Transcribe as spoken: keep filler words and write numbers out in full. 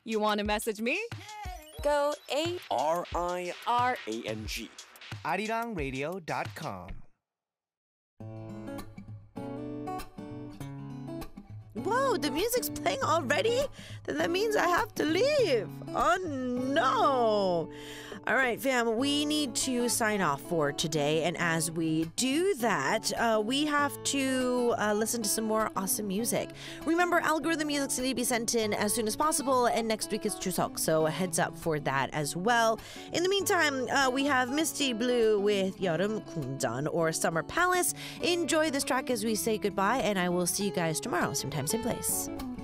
You want to message me? Go A R I R A N G. arirang radio dot com. Whoa, the music's playing already? Then that means I have to leave. Oh no. All right, fam, we need to sign off for today. And as we do that, uh, we have to uh, listen to some more awesome music. Remember, algorithm music's need to be sent in as soon as possible. And next week is Chuseok, so a heads up for that as well. In the meantime, uh, we have Misty Blue with 여름 궁전 or Summer Palace. Enjoy this track as we say goodbye, and I will see you guys tomorrow, same time, same place.